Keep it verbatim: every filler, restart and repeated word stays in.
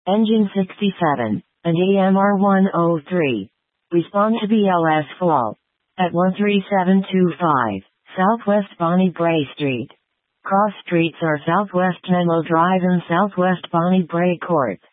Engine sixty-seven, and A M R one oh three. Respond to B L S Fall. At one three seven two five, Southwest Bonnie Bray Street. Cross streets are Southwest Menlo Drive and Southwest Bonnie Bray Court.